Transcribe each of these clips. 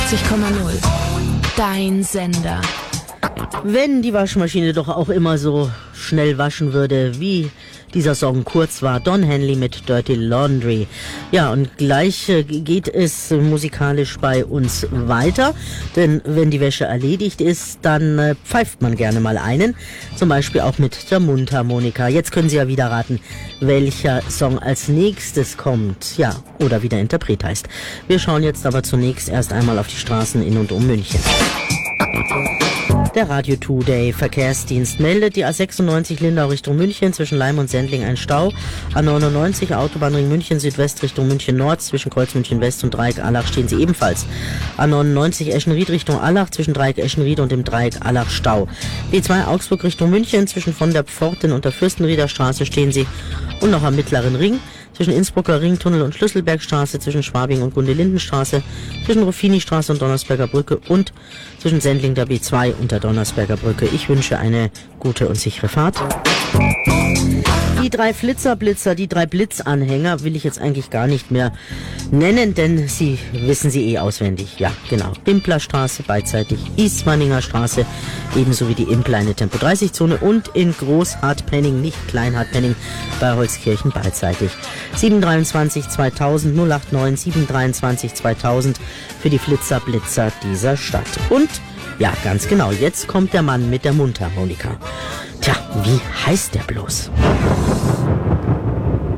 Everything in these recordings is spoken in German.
Dein Sender. Wenn die Waschmaschine doch auch immer so schnell waschen würde, wie dieser Song kurz war, Don Henley mit Dirty Laundry. Ja, und gleich geht es musikalisch bei uns weiter, denn wenn die Wäsche erledigt ist, dann pfeift man gerne mal einen, zum Beispiel auch mit der Mundharmonika. Jetzt können Sie ja wieder raten, welcher Song als nächstes kommt, ja, oder wie der Interpret heißt. Wir schauen jetzt aber zunächst erst einmal auf die Straßen in und um München. Der Radio Today Verkehrsdienst meldet, die A96 Lindau Richtung München zwischen Leim und Sendling ein Stau. A99 Autobahnring München Südwest Richtung München Nord zwischen Kreuz München West und Dreieck Allach stehen sie ebenfalls. A99 Eschenried Richtung Allach zwischen Dreieck Eschenried und dem Dreieck Allach Stau. B2 Augsburg Richtung München zwischen von der Pforten und der Fürstenrieder Straße stehen sie. Und noch am Mittleren Ring zwischen Innsbrucker Ringtunnel und Schlüsselbergstraße, zwischen Schwabing und Gundelindenstraße, zwischen Ruffini-Straße und Donnersberger Brücke und zwischen Sendling der B2 und der Donnersberger Brücke. Ich wünsche eine gute und sichere Fahrt. Die drei Flitzerblitzer, die drei Blitzanhänger will ich jetzt eigentlich gar nicht mehr nennen, denn Sie wissen sie auswendig. Ja, genau. Bimplerstraße beidseitig, Ismaninger Straße, ebenso wie die Impleine Tempo 30 Zone und in Großhartpenning, nicht Kleinhartpenning, bei Holzkirchen beidseitig. 723 2000 089 723 2000 für die Flitzerblitzer dieser Stadt. Und ja, ganz genau, jetzt kommt der Mann mit der Mundharmonika. Tja, wie heißt der bloß?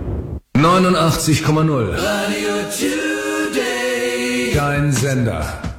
89,0 Radio Today. Dein Sender.